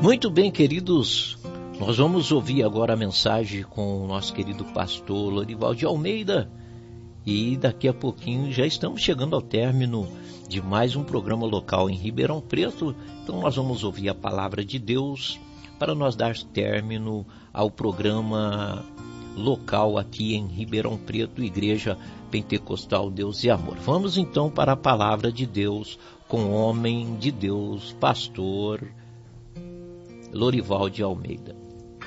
Muito bem, queridos, nós vamos ouvir agora a mensagem com o nosso querido pastor Lorival de Almeida. E daqui a pouquinho já estamos chegando ao término de mais um programa local em Ribeirão Preto. Então nós vamos ouvir a palavra de Deus para nós dar término ao programa local aqui em Ribeirão Preto, Igreja Pentecostal Deus e Amor. Vamos então para a palavra de Deus com o homem de Deus, pastor Lorival de Almeida.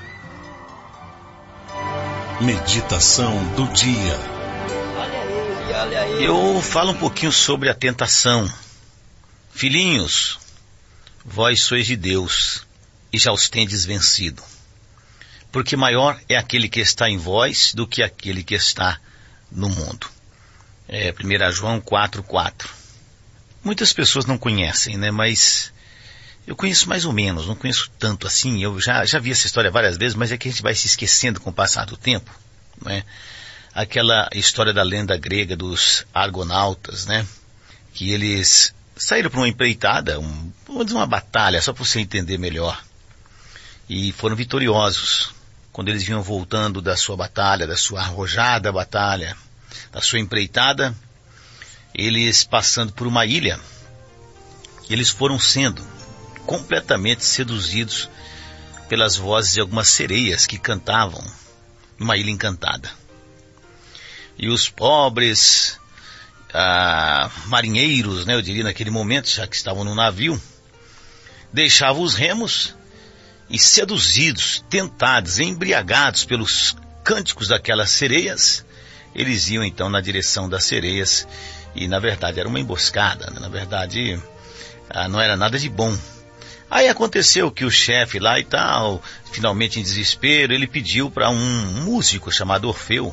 Meditação do dia. Olha aí. Eu falo um pouquinho sobre a tentação. Filhinhos, vós sois de Deus e já os tendes vencido. Porque maior é aquele que está em vós do que aquele que está no mundo. 1 João 4,4. Muitas pessoas não conhecem, né? Mas eu conheço mais ou menos, não conheço tanto assim. Eu já vi essa história várias vezes, mas é que a gente vai se esquecendo com o passar do tempo, né? Aquela história da lenda grega dos argonautas, né? Que eles saíram para uma empreitada, uma batalha, só para você entender melhor. E foram vitoriosos. Quando eles vinham voltando da sua batalha, da sua arrojada batalha, da sua empreitada, eles passando por uma ilha, eles foram sendo completamente seduzidos pelas vozes de algumas sereias que cantavam numa ilha encantada. E os pobres marinheiros, né, eu diria naquele momento, já que estavam no navio, deixavam os remos e seduzidos, tentados, embriagados pelos cânticos daquelas sereias, eles iam então na direção das sereias e na verdade era uma emboscada, né? Na verdade não era nada de bom. Aí aconteceu que o chefe lá e tal, finalmente em desespero, ele pediu para um músico chamado Orfeu,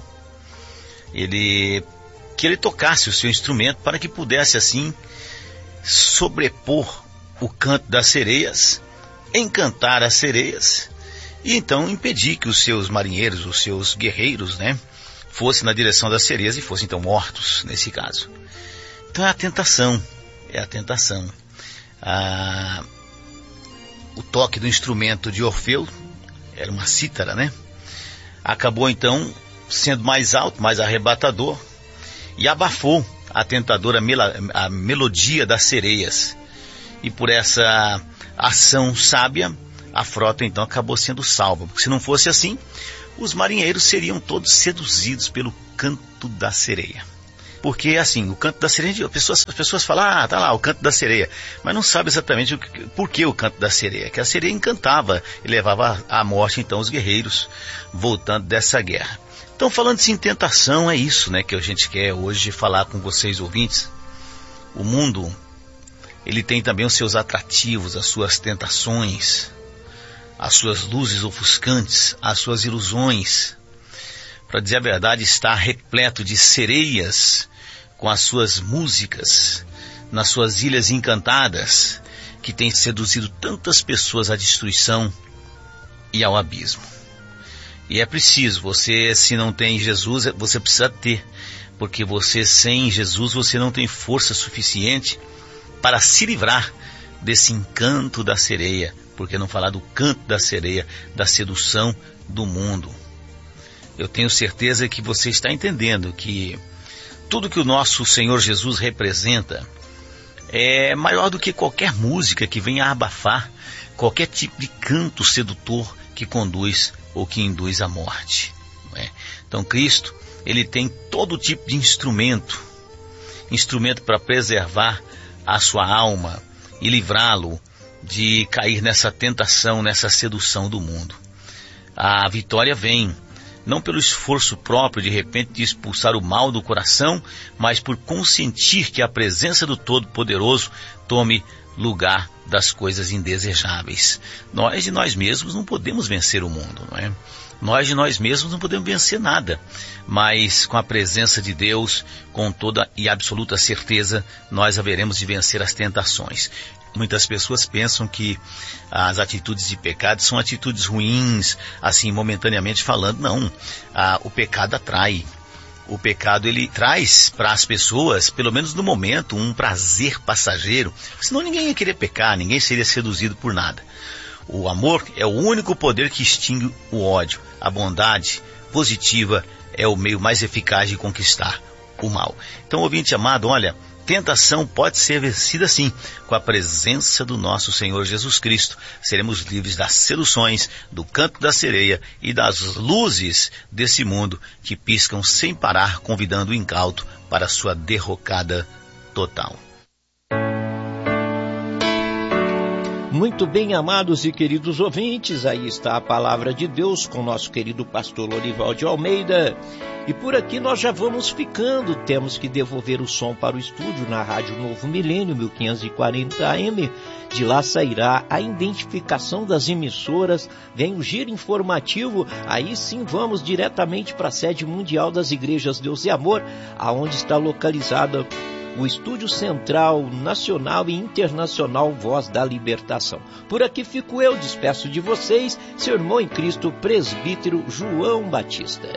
que ele tocasse o seu instrumento para que pudesse assim sobrepor o canto das sereias, encantar as sereias e então impedir que os seus marinheiros, os seus guerreiros, né, fossem na direção das sereias e fossem então mortos nesse caso. Então é a tentação. O toque do instrumento de Orfeu, era uma cítara, né? Acabou então sendo mais alto, mais arrebatador, e abafou a tentadora a melodia das sereias. E por essa ação sábia, a frota então acabou sendo salva. Porque se não fosse assim, os marinheiros seriam todos seduzidos pelo canto da sereia. Porque assim, o canto da sereia, as pessoas falam, tá lá, o canto da sereia, mas não sabe exatamente por que o canto da sereia, que a sereia encantava e levava à morte então os guerreiros voltando dessa guerra. Então, falando-se em tentação, é isso, né, que a gente quer hoje falar com vocês ouvintes. O mundo, ele tem também os seus atrativos, as suas tentações, as suas luzes ofuscantes, as suas ilusões. Para dizer a verdade, está repleto de sereias com as suas músicas, nas suas ilhas encantadas, que tem seduzido tantas pessoas à destruição e ao abismo. E é preciso, você, se não tem Jesus, você precisa ter, porque você, sem Jesus, você não tem força suficiente para se livrar desse encanto da sereia, porque não falar do canto da sereia, da sedução do mundo. Eu tenho certeza que você está entendendo que tudo que o nosso Senhor Jesus representa é maior do que qualquer música que venha a abafar qualquer tipo de canto sedutor que conduz ou que induz à morte. Não é? Então Cristo, ele tem todo tipo de instrumento para preservar a sua alma e livrá-lo de cair nessa tentação, nessa sedução do mundo. A vitória vem não pelo esforço próprio, de repente, de expulsar o mal do coração, mas por consentir que a presença do Todo-Poderoso tome lugar das coisas indesejáveis. Nós de nós mesmos não podemos vencer o mundo, não é? Nós de nós mesmos não podemos vencer nada, mas com a presença de Deus, com toda e absoluta certeza, nós haveremos de vencer as tentações. Muitas pessoas pensam que as atitudes de pecado são atitudes ruins, assim, momentaneamente falando. Não, o pecado atrai. O pecado, ele traz para as pessoas, pelo menos no momento, um prazer passageiro. Senão ninguém ia querer pecar, ninguém seria seduzido por nada. O amor é o único poder que extingue o ódio. A bondade positiva é o meio mais eficaz de conquistar o mal. Então, ouvinte amado, olha, tentação pode ser vencida sim, com a presença do nosso Senhor Jesus Cristo. Seremos livres das seduções, do canto da sereia e das luzes desse mundo que piscam sem parar, convidando o incauto para sua derrocada total. Muito bem, amados e queridos ouvintes, aí está a palavra de Deus com o nosso querido pastor Lorival de Almeida. E por aqui nós já vamos ficando, temos que devolver o som para o estúdio na Rádio Novo Milênio, 1540 AM. De lá sairá a identificação das emissoras, vem o giro informativo, aí sim vamos diretamente para a sede mundial das Igrejas Deus e Amor, aonde está localizada o Estúdio Central, Nacional e Internacional Voz da Libertação. Por aqui fico eu, despeço de vocês, seu irmão em Cristo, presbítero João Batista.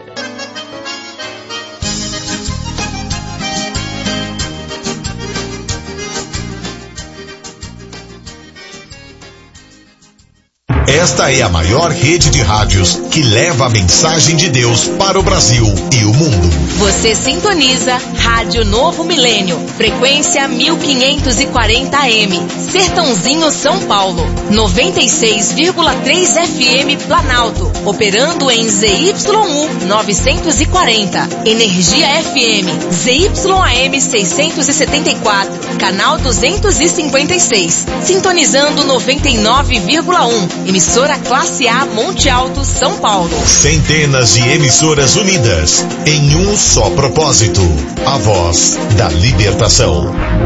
Esta é a maior rede de rádios que leva a mensagem de Deus para o Brasil e o mundo. Você sintoniza Rádio Novo Milênio, frequência 1540 AM, Sertãozinho, São Paulo, 96,3 FM Planalto, operando em ZYU 940, Energia FM, ZYAM 674, canal 256, sintonizando 99,1, emissora Classe A Monte Alto, São Paulo. Centenas de emissoras unidas em um só propósito: a voz da libertação.